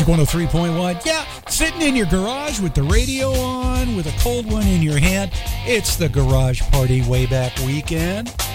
103.1. Yeah, sitting in your garage with the radio on, with a cold one in your hand. It's the Garage Party Way Back Weekend.